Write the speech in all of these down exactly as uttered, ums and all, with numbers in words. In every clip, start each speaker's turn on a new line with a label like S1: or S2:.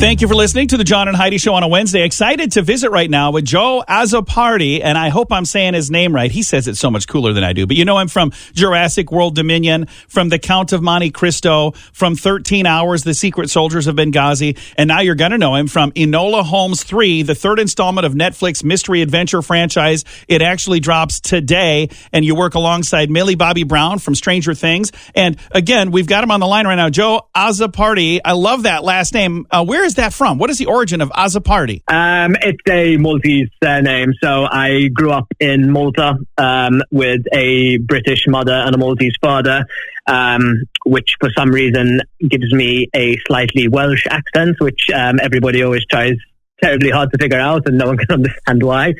S1: Thank you for listening to the John and Heidi Show on a Wednesday. Excited to visit right now with Joe Azzopardi, and I hope I'm saying his name right. He says it so much cooler than I do. But you know him from Jurassic World Dominion, from The Count of Monte Cristo, from thirteen hours, The Secret Soldiers of Benghazi, and now you're going to know him from Enola Holmes three, the third installment of Netflix mystery adventure franchise. It actually drops today, and you work alongside Millie Bobby Brown from Stranger Things. And again, we've got him on the line right now. Joe Azzopardi. I love that last name. Uh, where is that from? What is the origin of Azzopardi?
S2: Um, it's a Maltese surname. So I grew up in Malta um, with a British mother and a Maltese father, um, which for some reason gives me a slightly Welsh accent, which um, everybody always tries terribly hard to figure out, and no one can understand why.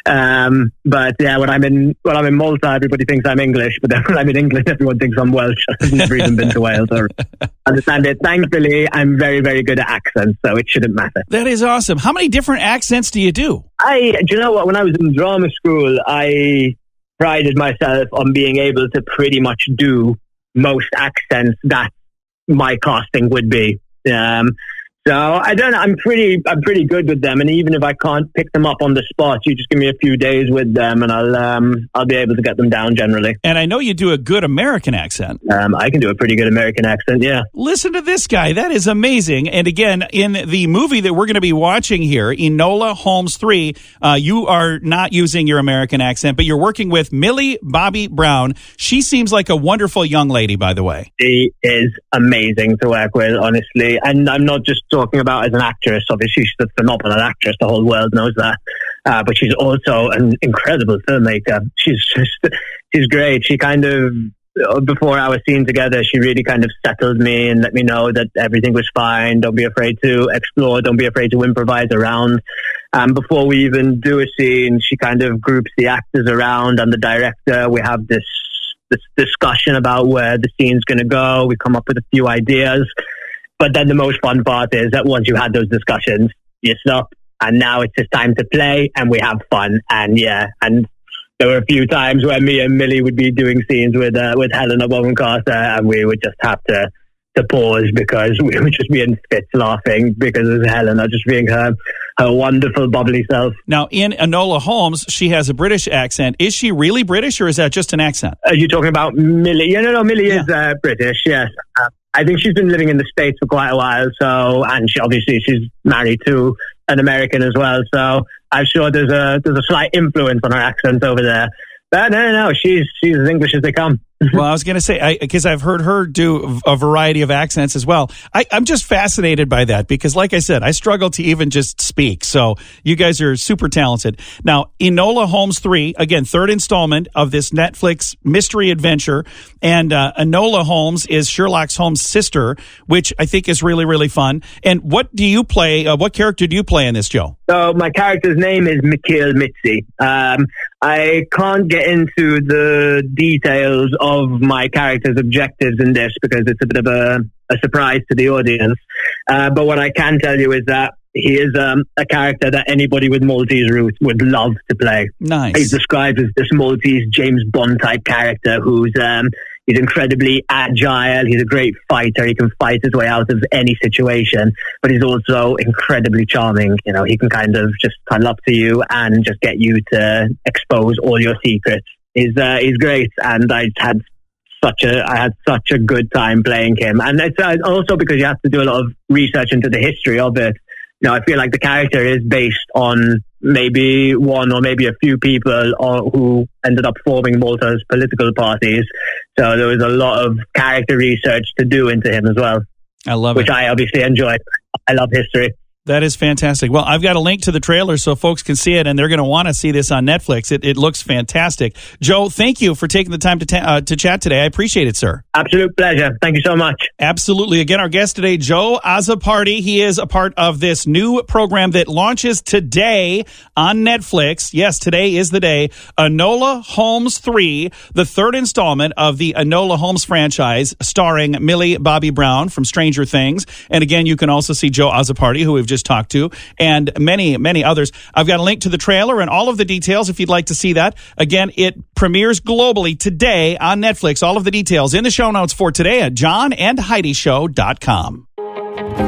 S2: Um, but yeah, when I'm in when I'm in Malta, everybody thinks I'm English, but then when I'm in England, everyone thinks I'm Welsh. I've never even been to Wales or understand it. Thankfully, I'm very, very good at accents, so it shouldn't matter.
S1: That is awesome. How many different accents do you do?
S2: I, do you know what? When I was in drama school, I prided myself on being able to pretty much do most accents that my casting would be. Um, So I don't know. I'm pretty, I'm pretty good with them. And even if I can't pick them up on the spot, you just give me a few days with them, and I'll, um, I'll be able to get them down generally.
S1: And I know you do a good American accent.
S2: Um, I can do a pretty good American accent. Yeah.
S1: Listen to this guy. That is amazing. And again, in the movie that we're going to be watching here, Enola Holmes three, uh, you are not using your American accent, but you're working with Millie Bobby Brown. She seems like a wonderful young lady, by the way.
S2: She is amazing to work with, honestly. And I'm not just talking about as an actress. Obviously, she's a phenomenal actress. The whole world knows that. Uh, but she's also an incredible filmmaker. She's just, she's great. She kind of, before our scene together, she really kind of settled me and let me know that everything was fine. Don't be afraid to explore. Don't be afraid to improvise around. Um, before we even do a scene, she kind of groups the actors around and the director. We have this, this discussion about where the scene's going to go. We come up with a few ideas. But then the most fun part is that once you had those discussions, you stop, and now it's just time to play, and we have fun. And yeah, and there were a few times where me and Millie would be doing scenes with uh, with Helena Bonham Carter, and we would just have to to pause because we would just be in fits laughing because of Helena just being her her wonderful bubbly self.
S1: Now, in Enola Holmes, she has a British accent. Is she really British, or is that just an accent?
S2: Are you talking about Millie? Yeah, no, no, Millie yeah. is uh, British. Yes. Uh, I think she's been living in the States for quite a while, so, and she obviously she's married to an American as well, so I'm sure there's a there's a slight influence on her accent over there. But no, no, no, she's she's as English as they come.
S1: Well, I was going to say, because I've heard her do a variety of accents as well. I, I'm just fascinated by that because, like I said, I struggle to even just speak. So you guys are super talented. Now, Enola Holmes three, again, third installment of this Netflix mystery adventure. And uh, Enola Holmes is Sherlock Holmes' sister, which I think is really, really fun. And what do you play? Uh, what character do you play in this, Joe?
S2: So my character's name is Mikhail Mitzi. Um, I can't get into the details of my character's objectives in this because it's a bit of a, a surprise to the audience. Uh, but what I can tell you is that he is um, a character that anybody with Maltese roots would love to play.
S1: Nice.
S2: He's described as this Maltese James Bond type character who's um, he's incredibly agile. He's a great fighter. He can fight his way out of any situation, but he's also incredibly charming. You know, he can kind of just cuddle up to you and just get you to expose all your secrets. He's uh, he's great, and I had such a I had such a good time playing him. And it's uh, also because you have to do a lot of research into the history of it. You know, I feel like the character is based on maybe one or maybe a few people or, who ended up forming Malta's political parties. So there was a lot of character research to do into him as well.
S1: I love
S2: which
S1: it.
S2: Which I obviously enjoy. I love history.
S1: That is fantastic. Well, I've got a link to the trailer so folks can see it, and they're going to want to see this on Netflix. It, it looks fantastic. Joe, thank you for taking the time to ta- uh, to chat today. I appreciate it, sir.
S2: Absolute pleasure. Thank you so much.
S1: Absolutely. Again, our guest today, Joe Azzopardi. He is a part of this new program that launches today on Netflix. Yes, today is the day. Enola Holmes three, the third installment of the Enola Holmes franchise, starring Millie Bobby Brown from Stranger Things. And again, you can also see Joe Azzopardi, who we've just talked to, and many, many others. I've got a link to the trailer and all of the details if you'd like to see that. Again, it premieres globally today on Netflix. All of the details in the show notes for today at john and heidi show dot com.